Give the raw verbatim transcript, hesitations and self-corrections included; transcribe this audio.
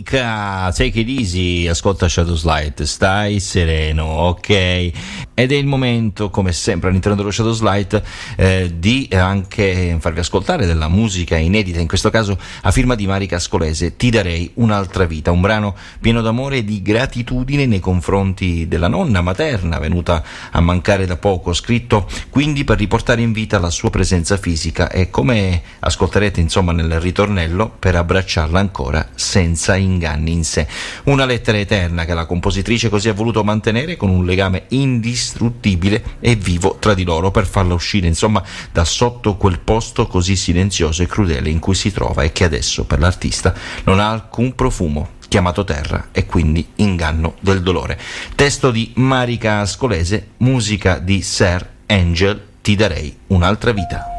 Marica, take it easy, ascolta Shadows Light, stai sereno, ok? Ed è il momento, come sempre all'interno dello Shadows Light, eh, di anche farvi ascoltare della musica inedita, in questo caso a firma di Marica Ascolese, Ti darei un'altra vita, un brano pieno d'amore e di gratitudine nei confronti della nonna materna, venuta a mancare da poco, scritto quindi per riportare in vita la sua presenza fisica e, come ascolterete insomma nel ritornello, per abbracciarla ancora senza inganni in sé. Una lettera eterna che la compositrice così ha voluto mantenere, con un legame indistruttibile e vivo tra di loro, per farla uscire insomma da sotto quel posto così silenzioso e crudele in cui si trova e che adesso per l'artista non ha alcun profumo, chiamato terra e quindi inganno del dolore. Testo di Marica Ascolese, musica di Sir Angel, Ti darei un'altra vita.